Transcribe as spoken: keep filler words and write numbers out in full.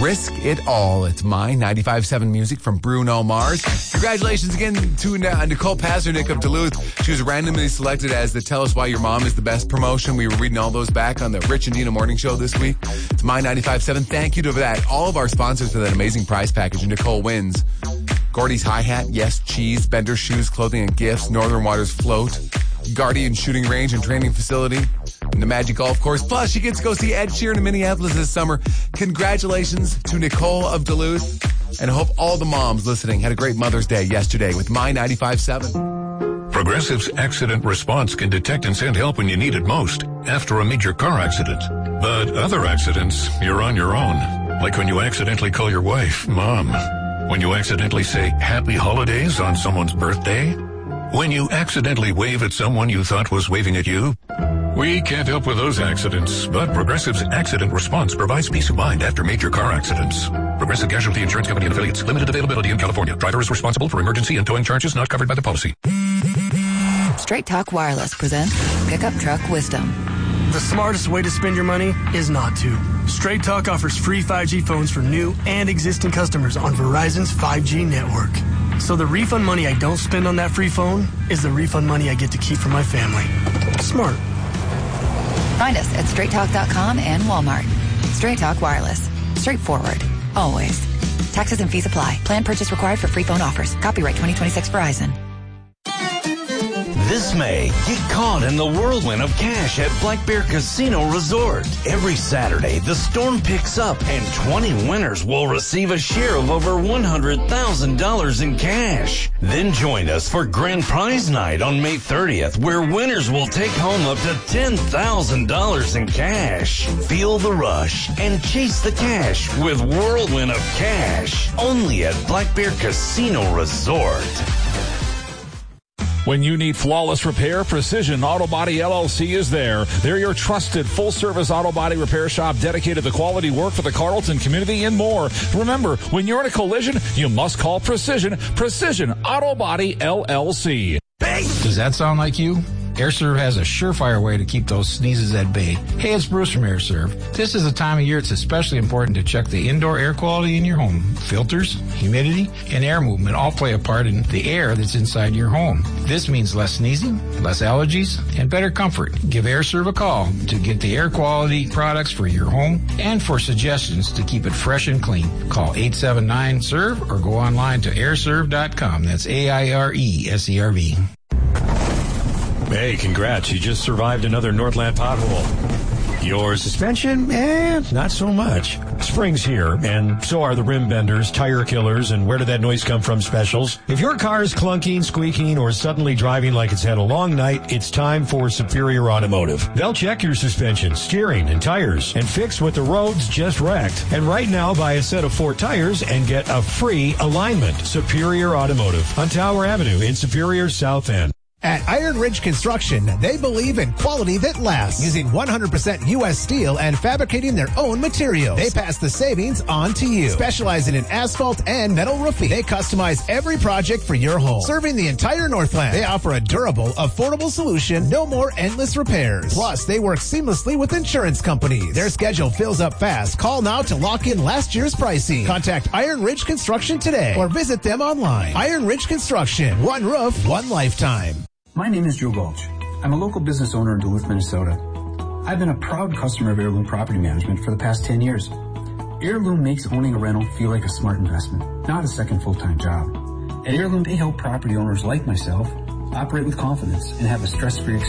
Risk It All. It's My ninety-five point seven music from Bruno Mars. Congratulations again to Nicole Pazernick of Duluth. She was randomly selected as the Tell Us Why Your Mom is the Best promotion. We were reading all those back on the Rich and Dina Morning Show this week. It's My ninety-five point seven. Thank you to that. All of our sponsors for that amazing prize package. Nicole wins Gordy's Hi-Hat, Yes Cheese, Bender Shoes, Clothing and Gifts, Northern Waters Float, Guardian Shooting Range and Training Facility, and the Magic Golf Course. Plus, she gets to go see Ed Sheeran in Minneapolis this summer. Congratulations to Nicole of Duluth, and I hope all the moms listening had a great Mother's Day yesterday with My ninety-five point seven. Progressive's Accident Response can detect and send help when you need it most, after a major car accident. But other accidents, you're on your own. Like when you accidentally call your wife Mom. When you accidentally say Happy Holidays on someone's birthday. When you accidentally wave at someone you thought was waving at you. We can't help with those accidents, but Progressive's Accident Response provides peace of mind after major car accidents. Progressive Casualty Insurance Company and Affiliates. Limited availability in California. Driver is responsible for emergency and towing charges not covered by the policy. Straight Talk Wireless presents Pickup Truck Wisdom. The smartest way to spend your money is not to. Straight Talk offers free five G phones for new and existing customers on Verizon's five G network. So the refund money I don't spend on that free phone is the refund money I get to keep for my family. Smart. Find us at straight talk dot com and Walmart. Straight Talk Wireless. Straightforward. Always. Taxes and fees apply. Plan purchase required for free phone offers. Copyright twenty twenty-six Verizon. This May, get caught in the whirlwind of cash at Black Bear Casino Resort. Every Saturday, the storm picks up and twenty winners will receive a share of over one hundred thousand dollars in cash. Then join us for Grand Prize Night on May thirtieth, where winners will take home up to ten thousand dollars in cash. Feel the rush and chase the cash with Whirlwind of Cash, only at Black Bear Casino Resort. When you need flawless repair, Precision Auto Body L L C is there. They're your trusted full-service auto body repair shop dedicated to quality work for the Carlton community and more. Remember, when you're in a collision, you must call Precision. Precision Auto Body L L C. Does that sound like you? AirServe has a surefire way to keep those sneezes at bay. Hey, it's Bruce from AirServe. This is the time of year it's especially important to check the indoor air quality in your home. Filters, humidity, and air movement all play a part in the air that's inside your home. This means less sneezing, less allergies, and better comfort. Give AirServe a call to get the air quality products for your home and for suggestions to keep it fresh and clean. Call eight seven nine S E R V or go online to air serve dot com. That's A I R E S E R V. Hey, congrats. You just survived another Northland pothole. Your suspension? Eh, not so much. Spring's here, and so are the rim benders, tire killers, and where did that noise come from specials. If your car is clunking, squeaking, or suddenly driving like it's had a long night, it's time for Superior Automotive. They'll check your suspension, steering, and tires, and fix what the roads just wrecked. And right now, buy a set of four tires and get a free alignment. Superior Automotive on Tower Avenue in Superior, South End. At Iron Ridge Construction, they believe in quality that lasts, using one hundred percent U S steel and fabricating their own materials. They pass the savings on to you. Specializing in asphalt and metal roofing, they customize every project for your home. Serving the entire Northland, they offer a durable, affordable solution, no more endless repairs. Plus, they work seamlessly with insurance companies. Their schedule fills up fast. Call now to lock in last year's pricing. Contact Iron Ridge Construction today or visit them online. Iron Ridge Construction, one roof, one lifetime. My name is Joe Gulch. I'm a local business owner in Duluth, Minnesota. I've been a proud customer of Heirloom Property Management for the past ten years. Heirloom makes owning a rental feel like a smart investment, not a second full-time job. At Heirloom, they help property owners like myself operate with confidence and have a stress-free experience.